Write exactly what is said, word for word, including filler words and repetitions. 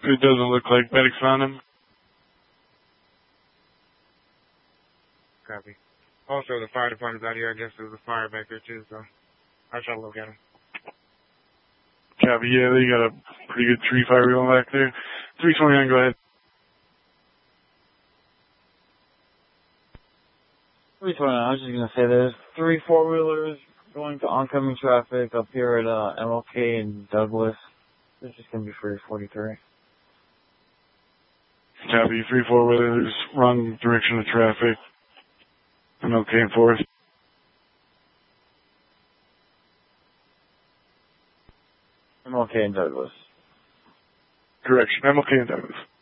It doesn't look like medics on him. Copy. Also, the fire department's out here. I guess there's a fire back there, too, so I'll try to look at him. Copy, yeah, they got a pretty good tree fire going back there. three twenty-nine, go ahead. three twenty-nine, I was just going to say there's three four-wheelers going to oncoming traffic up here at uh, M L K and Douglas. This is going to be for forty-three. Copy, three four-wheelers, wrong direction of traffic. M L K and Forest. M L K and Douglas. Correction, M L K and Douglas.